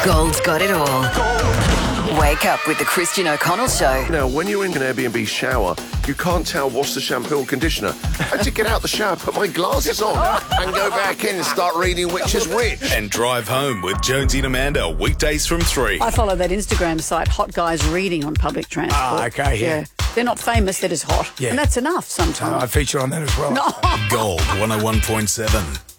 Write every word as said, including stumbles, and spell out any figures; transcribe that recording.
Gold's got it all. Wake up with the Christian O'Connell Show. Now, when you're in an Airbnb shower, you can't tell what's the shampoo or conditioner. I had to get out the shower, put my glasses on, and go back in and start reading which is which. And drive home with Jonesy and Amanda, weekdays from three. I follow that Instagram site, Hot Guys Reading on Public Transport. Ah, okay, yeah. They're not famous, they're just hot. Yeah. And that's enough sometimes. I feature on that as well. No. Gold one oh one point seven.